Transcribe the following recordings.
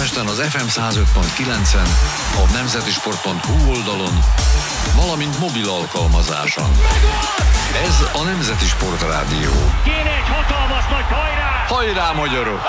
Budapesten az FM 105.9-en, a nemzetisport.hu oldalon, valamint mobil alkalmazáson. Ez a Nemzeti Sport Rádió. Kéne egy hatalmas nagy hajrá! Hajrá, magyarok!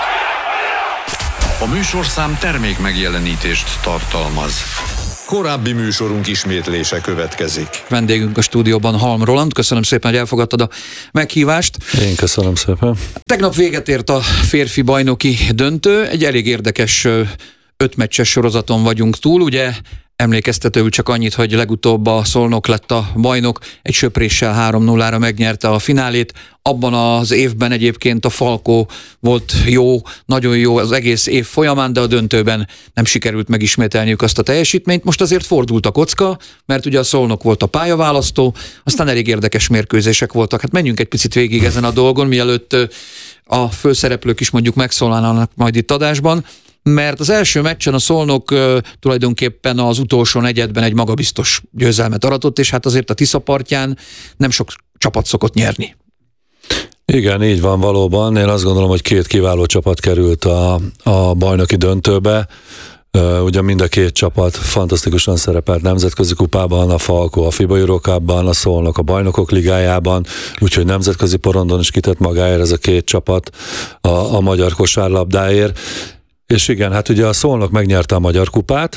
A műsorszám termék megjelenítést tartalmaz. Korábbi műsorunk ismétlése következik. Vendégünk a stúdióban Halm Roland. Köszönöm szépen, hogy elfogadtad a meghívást. Én köszönöm szépen. Tegnap véget ért a férfi bajnoki döntő. Egy elég érdekes 5 meccses sorozaton vagyunk túl. Ugye emlékeztetőül csak annyit, hogy legutóbb a Szolnok lett a bajnok, egy söpréssel 3-0-ra megnyerte a finálét. Abban az évben egyébként a Falkó volt jó, nagyon jó az egész év folyamán, de a döntőben nem sikerült megismételniük azt a teljesítményt. Most azért fordult a kocka, mert ugye a Szolnok volt a pályaválasztó, aztán elég érdekes mérkőzések voltak. Hát menjünk egy picit végig ezen a dolgon, mielőtt a főszereplők is mondjuk megszólalnának majd itt adásban. Mert az első meccsen a Szolnok tulajdonképpen az utolsó negyedben egy magabiztos győzelmet aratott, és hát azért a Tisza partján nem sok csapat szokott nyerni. Igen, így van valóban. Én azt gondolom, hogy 2 kiváló csapat került a bajnoki döntőbe. Ugye mind a 2 csapat fantasztikusan szerepelt nemzetközi kupában, a Falkó a FIBA Eurocupban, a Szolnok a Bajnokok Ligájában, úgyhogy nemzetközi porondon is kitett magáért ez a 2 csapat a magyar kosárlabdáért. És igen, hát ugye a Szolnok megnyerte a Magyar Kupát,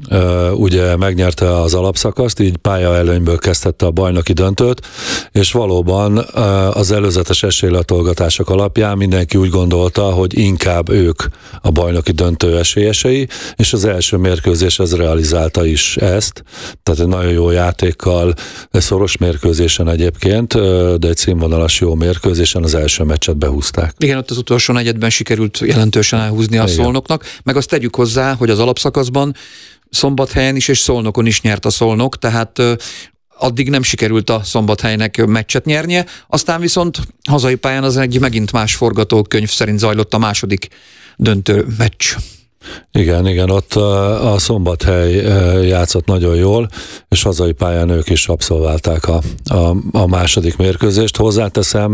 ugye megnyerte az alapszakaszt, így pályaelőnyből kezdhette a bajnoki döntőt, és valóban az előzetes esélylatolgatások alapján mindenki úgy gondolta, hogy inkább ők a bajnoki döntő esélyesei, és az első mérkőzés ez realizálta is ezt, tehát egy nagyon jó játékkal, szoros mérkőzésen egyébként, de egy színvonalas jó mérkőzésen az első meccset behúzták. Igen, ott az utolsó negyedben sikerült jelentősen elhúzni a Szolnoknak, meg azt tegyük hozzá, hogy az alapszakaszban Szombathelyen is és Szolnokon is nyert a Szolnok, tehát addig nem sikerült a Szombathelynek meccset nyernie, aztán viszont hazai pályán az egy megint más forgatókönyv szerint zajlott a második döntő meccs. Igen, ott a Szombathely játszott nagyon jól, és hazai pályán ők is abszolválták a második mérkőzést. Hozzáteszem,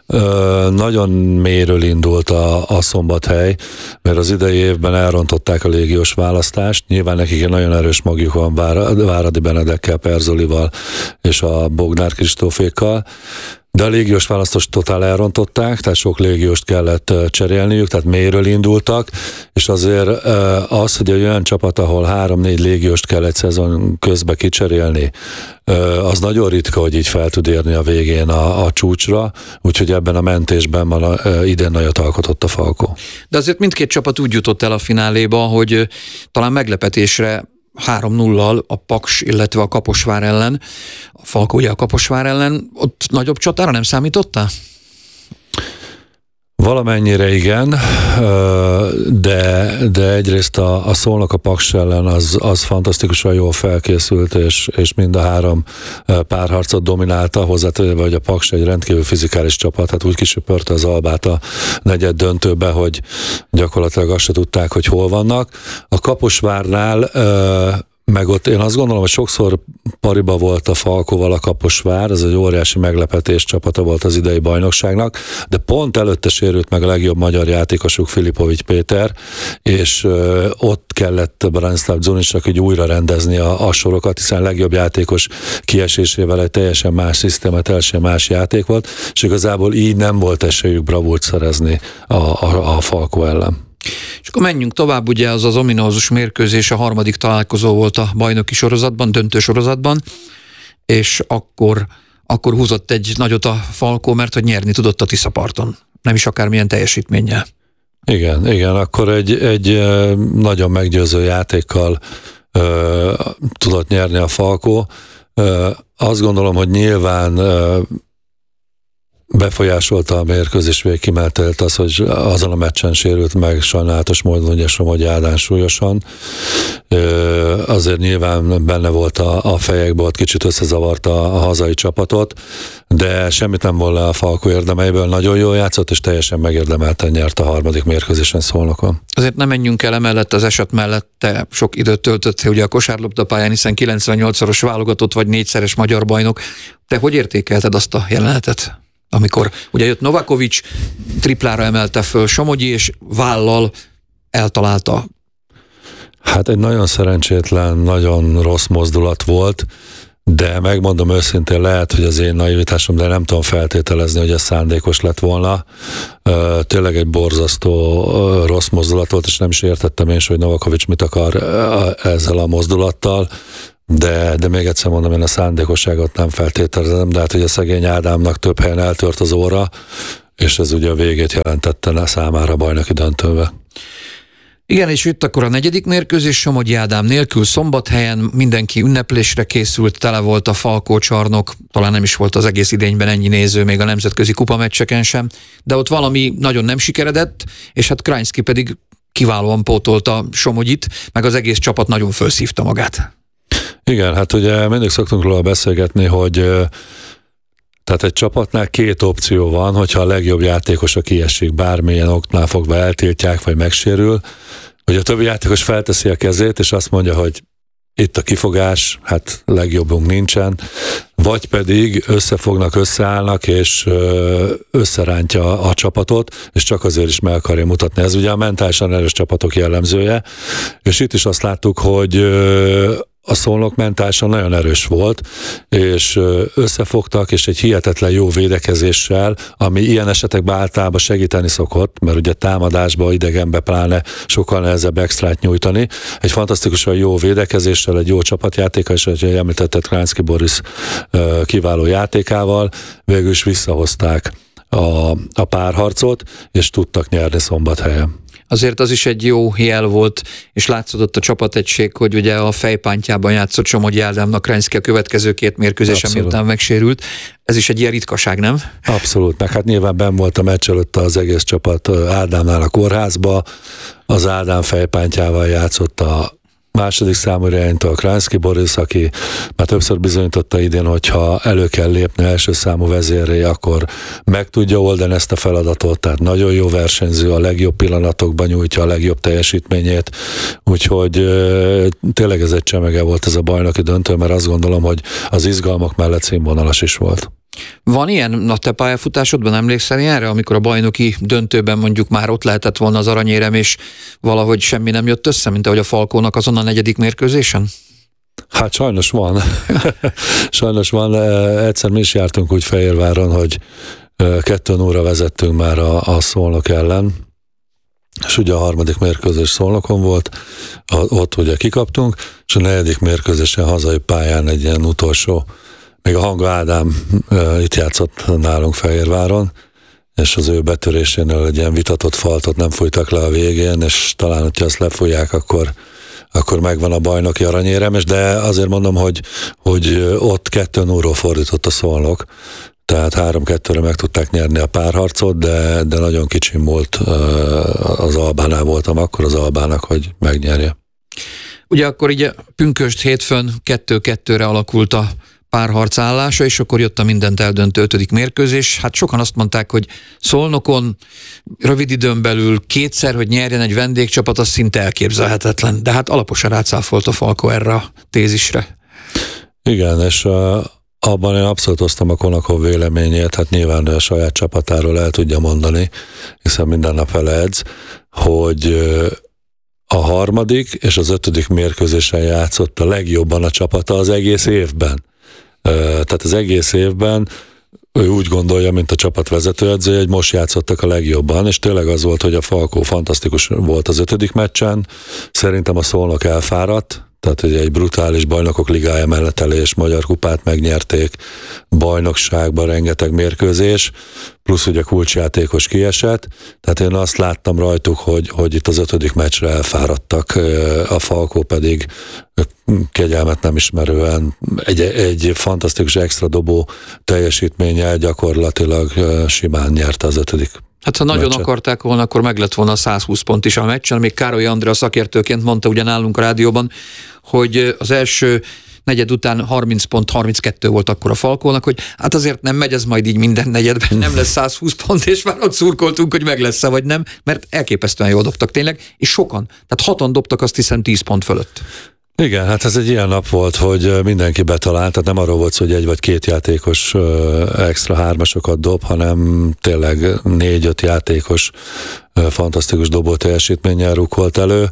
nagyon mélyről indult a Szombathely, mert az idei évben elrontották a légiós választást. Nyilván nekik egy nagyon erős magjuk van Váradi Benedekkel, Perzolival és a Bognár Kristófékkal, de a légiós választást totál elrontották, tehát sok légióst kellett cserélniük, tehát mélyről indultak, és azért az, hogy egy olyan csapat, ahol 3-4 légióst kell egy szezon közben kicserélni, az nagyon ritka, hogy így fel tud érni a végén a csúcsra, úgyhogy ebben a mentésben idén nagyot alkotott a Falkó. De azért mindkét csapat úgy jutott el a fináléba, hogy talán meglepetésre 3-0-al a Paks, illetve a Kaposvár ellen, a Falkó ugye a Kaposvár ellen, ott nagyobb csatára nem számítottál? Valamennyire igen, de egyrészt a Szolnok a Paks ellen az fantasztikusan jól felkészült, és mind a 3 párharcot dominálta, hozzátéve, hogy a Paks egy rendkívül fizikális csapat, hát úgy kisöpörte az Albát a negyed döntőbe, hogy gyakorlatilag azt se tudták, hogy hol vannak. A Kaposvárnál meg ott én azt gondolom, hogy sokszor pariba volt a Falkóval a Kaposvár, ez egy óriási meglepetés csapata volt az idei bajnokságnak, de pont előtte sérült meg a legjobb magyar játékosuk, Filipovics Péter, és ott kellett Branislav Dzunicsnak így újra rendezni a sorokat, hiszen a legjobb játékos kiesésével egy teljesen más szisztéma, teljesen más játék volt, és igazából így nem volt esélyük bravúrt szerezni a Falkó ellen. És akkor menjünk tovább, ugye az ominózus mérkőzés, a harmadik találkozó volt a bajnoki sorozatban, döntő sorozatban, és akkor húzott egy nagyot a Falkó, mert hogy nyerni tudott a Tiszaparton, nem is akármilyen teljesítménnyel. Igen, akkor egy nagyon meggyőző játékkal tudott nyerni a Falkó. Azt gondolom, hogy nyilván befolyásolta a mérkőzés végkimenetelt az, hogy azon a meccsen sérült meg sajnálatos módon ugye Somogyi Ádám súlyosan. Azért nyilván benne volt a fejekből, kicsit összezavarta a hazai csapatot, de semmit nem volt le a Falkó érdemeiből, nagyon jól játszott, és teljesen megérdemelten nyert a harmadik mérkőzésen Szolnokon. Azért nem menjünk el emellett az eset mellett, te sok időt töltöttél ugye a kosárlabdapályán, hiszen 98-szoros válogatott vagy 4-szeres magyar bajnok. Te hogy értékelted azt a jelenetet? Amikor ugye jött Novakovics, triplára emelte föl Somogyi, és vállal eltalálta Hát egy nagyon szerencsétlen, nagyon rossz mozdulat volt, de megmondom őszintén, lehet, hogy az én naivitásom, de nem tudom feltételezni, hogy ez szándékos lett volna. Tényleg egy borzasztó rossz mozdulat volt, és nem is értettem én, hogy Novakovics mit akar ezzel a mozdulattal, de még egyszer mondom, én a szándékosságot nem feltételezem, de hát ugye szegény Ádámnak több helyen eltört az óra, és ez ugye a végét jelentette számára a bajnoki döntőbe. Igen, és jött akkor a negyedik mérkőzés Somogyi Ádám nélkül, Szombathelyen mindenki ünneplésre készült, tele volt a Falkó csarnok, talán nem is volt az egész idényben ennyi néző, még a nemzetközi kupameccseken sem, de ott valami nagyon nem sikeredett, és hát Krajnszky pedig kiválóan pótolta Somogyit, meg az egész csapat nagyon felszívta magát. Igen, hát ugye mindig szoktunk róla beszélgetni, hogy tehát egy csapatnál két opció van, hogyha a legjobb játékosa kiesik, bármilyen oknál fogva eltiltják, vagy megsérül, hogy a többi játékos felteszi a kezét, és azt mondja, hogy itt a kifogás, hát legjobbunk nincsen, vagy pedig összeállnak, és összerántja a csapatot, és csak azért is meg akarja mutatni. Ez ugye a mentálisan erős csapatok jellemzője, és itt is azt láttuk, hogy a Szolnok mentálisan nagyon erős volt, és összefogtak, és egy hihetetlen jó védekezéssel, ami ilyen esetekben általában segíteni szokott, mert ugye támadásba, idegenbe pláne sokkal nehezebb extrát nyújtani. Egy fantasztikusan jó védekezéssel, egy jó csapatjátéka, és ahogy említetted, Krajnszky Boris kiváló játékával végül is visszahozták a párharcot, és tudtak nyerni Szombathelyen. Azért az is egy jó jel volt, és látszódott a csapategység, hogy ugye a fejpántjában játszott Somogyi Ádámnak Krajnszky a következő két mérkőzésen, miután megsérült. Ez is egy ilyen ritkaság, nem? Abszolút, meg hát nyilván benn volt a meccs előtt az egész csapat Ádámnál a kórházba, az Ádám fejpántjával játszott a második számú irányító a Krajnszky Boris, aki már többször bizonyította idén, hogyha elő kell lépni első számú vezérré, akkor meg tudja oldani ezt a feladatot, tehát nagyon jó versenyző, a legjobb pillanatokban nyújtja a legjobb teljesítményét, úgyhogy tényleg ez egy csemege volt ez a bajnoki döntő, mert azt gondolom, hogy az izgalmak mellett színvonalas is volt. Van ilyen a te pályafutásodban, emlékszel ilyenre, amikor a bajnoki döntőben mondjuk már ott lehetett volna az aranyérem, és valahogy semmi nem jött össze, mint ahogy a Falkónak azon a negyedik mérkőzésen? Hát sajnos van. Sajnos van. Egyszer mi is jártunk úgy Fehérváron, hogy 2-0-ra vezettünk már a Szolnok ellen, és ugye a harmadik mérkőzés Szolnokon volt, ott ugye kikaptunk, és a negyedik mérkőzésen hazai pályán egy ilyen utolsó, még a Hanga Ádám itt játszott nálunk Fehérváron, és az ő betörésénél egy ilyen vitatott faltot nem fújtak le a végén, és talán, hogyha azt lefújják, akkor megvan a bajnoki aranyéremes, de azért mondom, hogy ott 2-0-ról fordított a Szolnok, tehát 3-2-re meg tudták nyerni a párharcot, de nagyon kicsim volt, az Albánál voltam akkor az Albának, hogy megnyerje. Ugye akkor így pünkösd hétfőn 2-2-re alakult a párharc állása, és akkor jött a mindent eldöntő 5. mérkőzés. Hát sokan azt mondták, hogy Szolnokon rövid időn belül kétszer, hogy nyerjen egy vendégcsapat, az szinte elképzelhetetlen. De hát alaposan rácáfolt a Falko erre a tézisre. Igen, és abban én abszolút osztom a Konakov véleményét, hát nyilván a saját csapatáról el tudja mondani, hiszen minden nap vele edz, hogy a harmadik és az 5. mérkőzésen játszott a legjobban a csapata az egész évben. Tehát az egész évben ő úgy gondolja, mint a csapat vezetőedzője, hogy most játszottak a legjobban, és tényleg az volt, hogy a Falkó fantasztikus volt az 5. meccsen. Szerintem a Szolnok elfáradt, tehát hogy egy brutális bajnokok ligája menetelés, magyar kupát megnyerték, bajnokságban rengeteg mérkőzés, plusz ugye kulcsjátékos kiesett, tehát én azt láttam rajtuk, hogy itt az 5. meccsre elfáradtak, a Falkó pedig kegyelmet nem ismerően egy fantasztikus extra dobó teljesítménnyel gyakorlatilag simán nyerte az 5. Hát ha nagyon akarták volna, akkor meg lett volna 120 pont is a meccsen. Még Károly Andrea szakértőként mondta ugye nálunk a rádióban, hogy az első negyed után 30 pont, 32 volt akkor a Falkónak, hogy hát azért nem megy ez majd így minden negyedben, nem lesz 120 pont, és már ott szurkoltunk, hogy meg lesz-e vagy nem, mert elképesztően jól dobtak tényleg, és sokan, tehát 6-an dobtak, azt hiszem 10 pont fölött. Igen, hát ez egy ilyen nap volt, hogy mindenki betalált, tehát nem arról volt szó, hogy egy vagy két játékos extra hármasokat dob, hanem tényleg 4-5 játékos fantasztikus dobó teljesítménnyel rukkolt elő.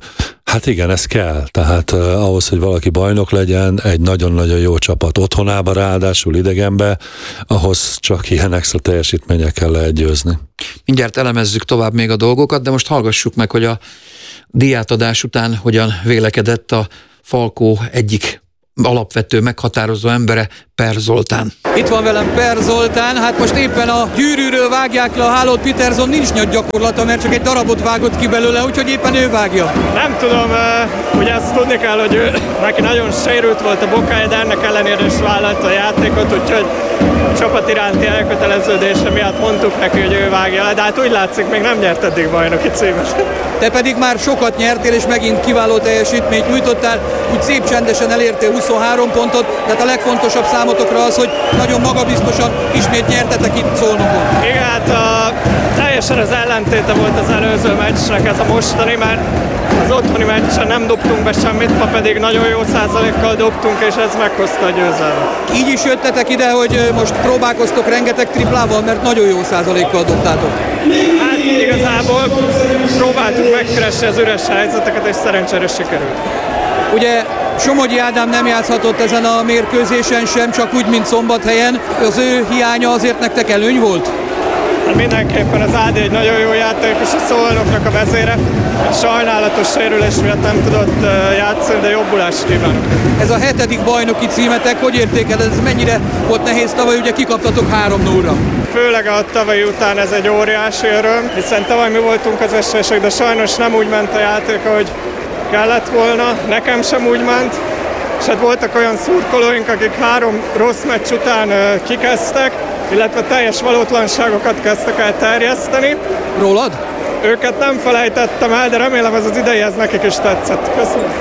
Hát igen, ez kell. Tehát ahhoz, hogy valaki bajnok legyen, egy nagyon-nagyon jó csapat otthonába, ráadásul idegenbe, ahhoz csak ilyen extra teljesítményekkel lehet győzni. Mindjárt elemezzük tovább még a dolgokat, de most hallgassuk meg, hogy a díjátadás után hogyan vélekedett a Falkó egyik alapvető, meghatározó embere, Per Zoltán. Itt van velem Per Zoltán, hát most éppen a gyűrűről vágják le a hálót, Peterson nincs nagy gyakorlata, mert csak egy darabot vágott ki belőle, úgyhogy éppen ő vágja. Nem tudom, ugye azt tudni kell, hogy neki nagyon sérült volt a bokája, de ennek ellenére is vállalta a játékot, úgyhogy csapat iránti elköteleződése miatt mondtuk neki, hogy ő vágja le, de hát úgy látszik, még nem nyert eddig bajnoki címet. Te pedig már sokat nyertél, és megint kiváló teljesítményt nyújtottál, úgy szép csendesen elértél 23 pontot, tehát a legfontosabb számotokra az, hogy nagyon magabiztosan ismét nyertetek itt Szolnokon. Igen, hát teljesen az ellentéte volt az előző meccsnek ez a mostani, mert az otthoni meccsen nem dobtunk be semmit, ma pedig nagyon jó százalékkal dobtunk, és ez meghozta a győzelmet. Így is jöttetek ide, hogy most próbálkoztok rengeteg triplával, mert nagyon jó százalékkal dobtátok. Hát igazából próbáltuk megkeresni az üres helyzeteket, és szerencsére sikerült. Ugye Somogyi Ádám nem játszhatott ezen a mérkőzésen sem, csak úgy, mint Szombathelyen. Az ő hiánya azért nektek előny volt? Hát mindenképpen az Ádi egy nagyon jó játékos, a Szolnoknak a vezére. Egy sajnálatos sérülés miatt nem tudott játszani, de jobbulást kívánok. Ez a 7. bajnoki címetek, hogy értékeled, ez mennyire volt nehéz tavaly, ugye kikaptatok 3-0-ra? Főleg a tavalyi után ez egy óriási öröm, hiszen tavaly mi voltunk az esélyesek, de sajnos nem úgy ment a játék, ahogy kellett volna, nekem sem úgy ment, és hát voltak olyan szurkolóink, akik 3 rossz meccs után kikezdtek, illetve teljes valótlanságokat kezdtek el terjeszteni. Rólad? Őket nem felejtettem el, de remélem ez az idei, ez nekik is tetszett. Köszönöm.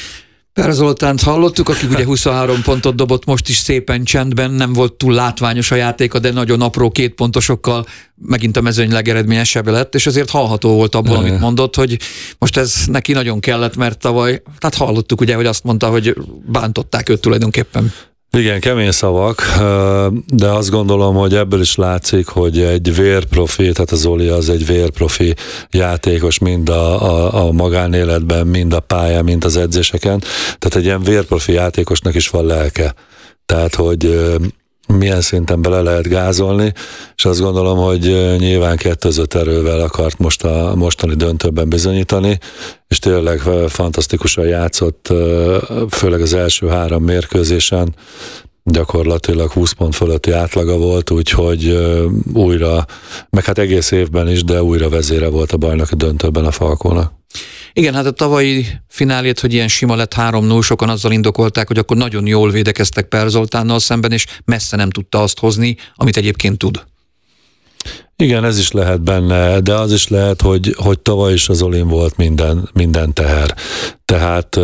Per Zoltánt hallottuk, aki ugye 23 pontot dobott, most is szépen csendben, nem volt túl látványos a játéka, de nagyon apró 2 pontosokkal megint a mezőny legeredményesebb lett, és azért hallható volt abból, amit mondott, hogy most ez neki nagyon kellett, mert tavaly, tehát hallottuk ugye, hogy azt mondta, hogy bántották őt tulajdonképpen. Igen, kemény szavak, de azt gondolom, hogy ebből is látszik, hogy egy vérprofi, tehát az Zoli az egy vérprofi játékos mind a magánéletben, mind a pályán, mind az edzéseken. Tehát egy ilyen vérprofi játékosnak is van lelke. Tehát, hogy milyen szinten bele lehet gázolni, és azt gondolom, hogy nyilván kettőzött erővel akart most a mostani döntőben bizonyítani, és tényleg fantasztikusan játszott, főleg az első 3 mérkőzésen, gyakorlatilag 20 pont fölötti átlaga volt, úgyhogy újra, meg hát egész évben is, de újra vezére volt a bajnoki döntőben a Falkónak. Igen, hát a tavalyi finálét, hogy ilyen sima lett 3-0, sokan azzal indokolták, hogy akkor nagyon jól védekeztek Per Zoltánnal szemben, és messze nem tudta azt hozni, amit egyébként tud. Igen, ez is lehet benne, de az is lehet, hogy tavaly is az Olin volt minden teher. Tehát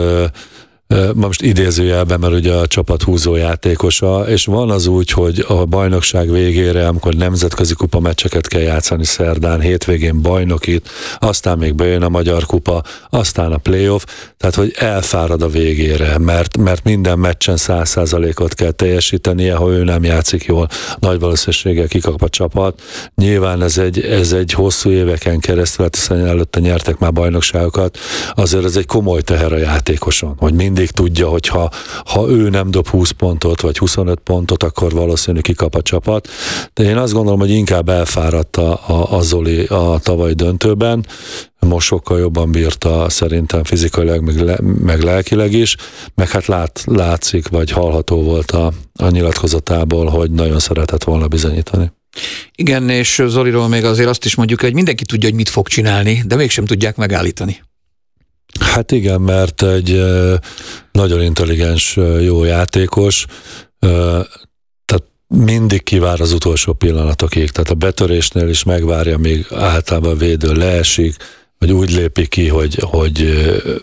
most idézőjelben, mert ugye a csapat húzó játékosa, és van az úgy, hogy a bajnokság végére, amikor nemzetközi kupa meccseket kell játszani szerdán, hétvégén bajnokit, aztán még bejön a Magyar Kupa, aztán a playoff, tehát hogy elfárad a végére, mert minden meccsen 100%-ot kell teljesítenie, ha ő nem játszik jól, nagy valószínűséggel kikap a csapat. Nyilván ez egy hosszú éveken keresztül, hiszen előtte nyertek már bajnokságokat, azért ez egy komoly teher a játékoson, hogy mindig tudja, hogy ha ő nem dob 20 pontot, vagy 25 pontot, akkor valószínű kikap a csapat. De én azt gondolom, hogy inkább elfáradt a Zoli a tavalyi döntőben, most sokkal jobban bírta szerintem fizikailag, meg lelkileg is, meg hát látszik, vagy hallható volt a nyilatkozatából, hogy nagyon szeretett volna bizonyítani. Igen, és Zoliról még azért azt is mondjuk, hogy mindenki tudja, hogy mit fog csinálni, de mégsem tudják megállítani. Hát igen, mert egy nagyon intelligens, jó játékos, tehát mindig kivár az utolsó pillanatokig, tehát a betörésnél is megvárja, még általában a védő leesik, vagy úgy lépi ki, hogy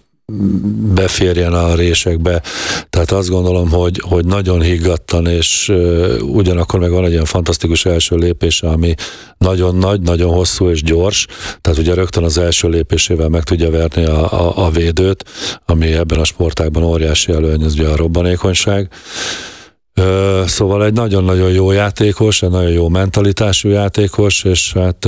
beférjen a résekbe. Tehát azt gondolom, hogy nagyon higgadtan, és ugyanakkor meg van egy ilyen fantasztikus első lépése, ami nagyon nagy, nagyon hosszú és gyors. Tehát ugye rögtön az első lépésével meg tudja verni a védőt, ami ebben a sportágban óriási előny, ez ugye a robbanékonyság. Szóval egy nagyon-nagyon jó játékos, egy nagyon jó mentalitású játékos, és hát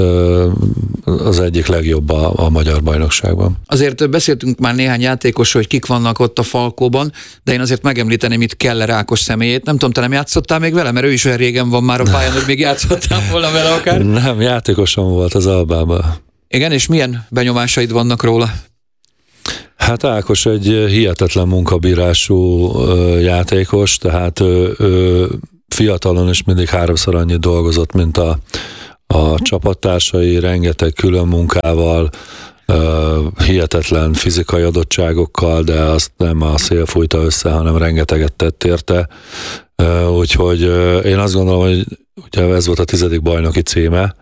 az egyik legjobb a magyar bajnokságban. Azért beszéltünk már néhány játékosról, hogy kik vannak ott a Falkóban, de én azért megemlíteném itt Keller Ákos személyét. Nem tudom, te nem játszottál még vele, mert ő is olyan régen van már a pályán, hogy még játszottál volna vele akár. Nem, játékosom volt az Albában. Igen, és milyen benyomásaid vannak róla? Hát Ákos egy hihetetlen munkabírású játékos, tehát ő fiatalon is mindig 3-szor annyit dolgozott, mint a csapattársai, rengeteg külön munkával, hihetetlen fizikai adottságokkal, de azt nem a szél fújta össze, hanem rengeteget tett érte. Úgyhogy én azt gondolom, hogy ugye ez volt a 10. bajnoki címe,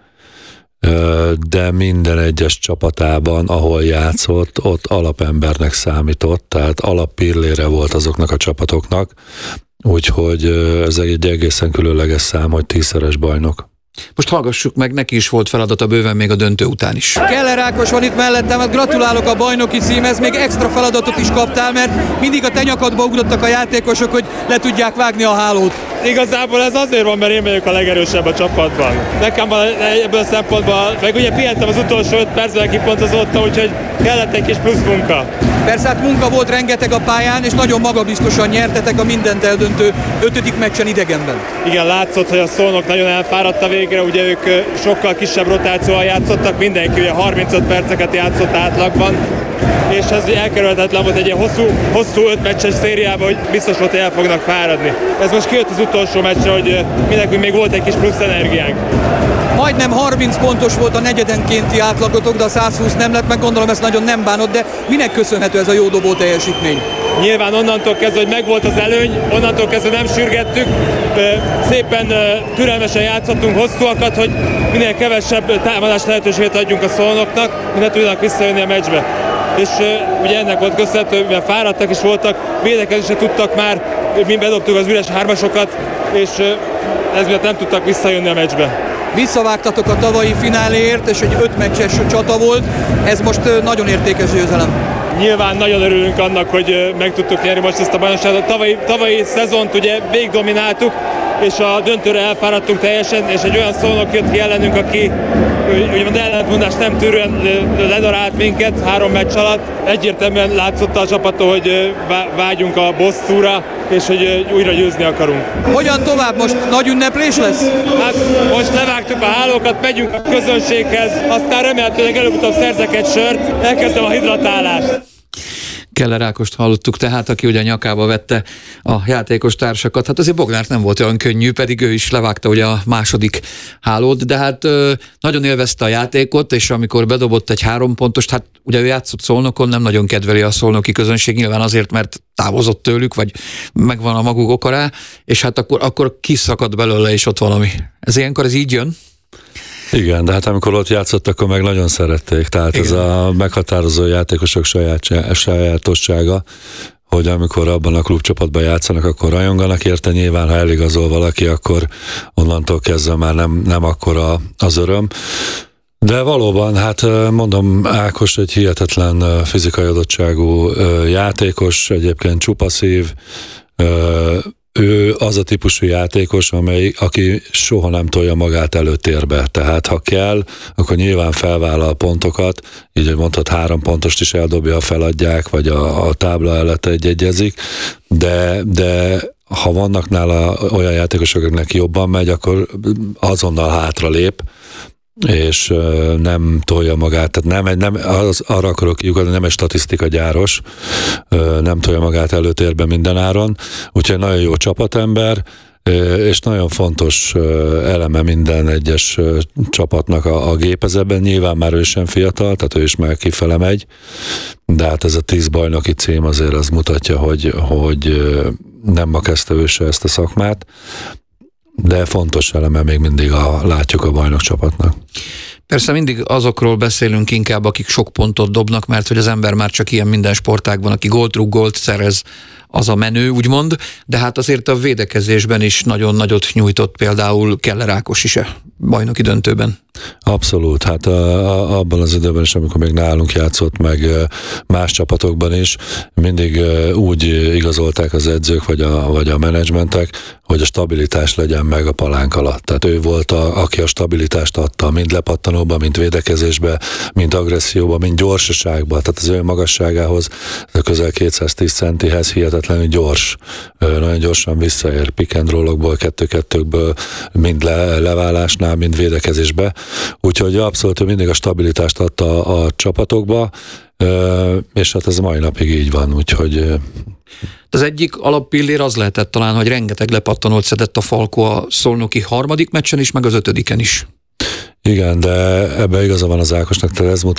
de minden egyes csapatában, ahol játszott, ott alapembernek számított, tehát alappillére volt azoknak a csapatoknak, úgyhogy ez egy egészen különleges szám, hogy 10-szeres bajnok. Most hallgassuk meg, neki is volt feladata bőven még a döntő után is. Keller Ákos van itt mellettem, hát gratulálok a bajnoki címhez, még extra feladatot is kaptál, mert mindig a te nyakadba ugrottak a játékosok, hogy le tudják vágni a hálót. Igazából ez azért van, mert én vagyok a legerősebb a csapatban. Nekem van ebből a szempontból, meg ugye pihentem az utolsó 5 percben kipontozottam, úgyhogy kellett egy kis plusz munka. Persze hát munka volt rengeteg a pályán, és nagyon magabiztosan nyertetek a mindent eldöntő 5. meccsen idegenben. Igen, látszott, hogy a Szolnok nagyon elfáradt a végre, ugye ők sokkal kisebb rotációval játszottak, mindenki ugye 35 perceket játszott átlagban, és ez elkerülhetetlen volt egy ilyen hosszú 5 meccses szériában, hogy biztos volt, hogy el fognak fáradni. Ez most kijött az utolsó meccsre, hogy mindenki még volt egy kis plusz energiánk. Majdnem 30 pontos volt a negyedenkénti átlagotok, de a 120 nem lett, meg gondolom ezt nagyon nem bánod, de minek köszönhető ez a jó dobó teljesítmény? Nyilván onnantól kezdve, hogy megvolt az előny, onnantól kezdve nem sürgettük, szépen türelmesen játszottunk hosszúakat, hogy minél kevesebb támadás lehetőséget adjunk a Szolnoknak, minél tudnak visszajönni a meccsbe. És ugye ennek volt köszönhető, mivel fáradtak is voltak, védekezni se tudtak már, mi bedobtuk az üres hármasokat, és ez miatt nem tudtak visszajönni a meccsbe. Visszavágtatok a tavalyi fináléért, és egy 5 meccses csata volt, ez most nagyon értékes győzelem. Nyilván nagyon örülünk annak, hogy meg tudtuk nyerni most ezt a bajnokságot. Tavalyi szezont ugye végigdomináltuk, és a döntőre elfáradtunk teljesen, és egy olyan Szolnok jött ki ellenünk, aki úgymond ellentmondást nem tűrően ledarált minket 3 meccs alatt. Egyértelműen látszott a csapattól, hogy vágyunk a bosszúra, és hogy újra győzni akarunk. Hogyan tovább? Most nagy ünneplés lesz? Hát most levágtuk a hálókat, megyünk a közönséghez, aztán remélhetőleg előbb-utóbb szerzek egy sört, elkezdem a hidratálást. Keller Ákost hallottuk tehát, aki ugye nyakába vette a játékos társakat. Hát azért Bognárt nem volt olyan könnyű, pedig ő is levágta ugye a második hálót, de hát nagyon élvezte a játékot, és amikor bedobott egy 3 pontost, hát ugye ő játszott Szolnokon, nem nagyon kedveli a szolnoki közönség, nyilván azért, mert távozott tőlük, vagy megvan a maguk oka rá, és hát akkor kiszakad belőle is ott valami. Ez ilyenkor ez így jön? Igen, de hát amikor ott játszottak, akkor meg nagyon szerették. Tehát igen. Ez a meghatározó játékosok sajátossága, hogy amikor abban a klubcsapatban játszanak, akkor rajonganak érte. Nyilván, ha eligazol valaki, akkor onnantól kezdve már nem akkora az öröm. De valóban, hát mondom, Ákos egy hihetetlen fizikai adottságú játékos, egyébként csupa szív, ő az a típusú játékos, aki soha nem tolja magát előtérbe. Tehát ha kell, akkor nyilván felvállal pontokat, így hogy mondhat 3 pontost is eldobja, ha feladják, vagy a tábla előtt egyezik, de ha vannak nála olyan játékosok, akiknek jobban megy, akkor azonnal hátra lép, és nem tolja magát, tehát arra akarok kiukadni, nem egy statisztikagyáros, nem tolja magát előtérbe mindenáron, úgyhogy nagyon jó csapatember, és nagyon fontos eleme minden egyes csapatnak a gépezetben. Nyilván már ő sem fiatal, tehát ő is már kifele megy, de hát ez a 10 bajnoki cím azért az mutatja, hogy nem ma kezdte ő se ezt a szakmát, de fontos eleme még mindig látjuk a bajnokcsapatnak. Persze mindig azokról beszélünk inkább, akik sok pontot dobnak, mert hogy az ember már csak ilyen minden sportágban, aki gólt rúg, gólt szerez, az a menő, úgymond, de hát azért a védekezésben is nagyon nagyot nyújtott például Keller Ákos is a bajnoki döntőben. Abszolút, hát abban az időben is, amikor még nálunk játszott, meg más csapatokban is, mindig úgy igazolták az edzők, vagy a menedzsmentek, hogy a stabilitás legyen meg a palánk alatt. Tehát ő volt, aki a stabilitást adta, mind lepattanóba, mind védekezésbe, mind agresszióba, mind gyorsaságba. Tehát az ő magasságához, a közel 210 centihez hihetetlenül gyors. Nagyon gyorsan visszaér pick and roll-okból, 2-2-ből, mind leválásnál, mind védekezésbe. Úgyhogy abszolút mindig a stabilitást adta a csapatokba, és hát ez a mai napig így van, úgyhogy... Az egyik alappillér az lehetett talán, hogy rengeteg lepattanót szedett a Falko a szolnoki 3. meccsen is, meg az 5. is. Igen, de ebbe igaza van az Ákosnak, tehát ez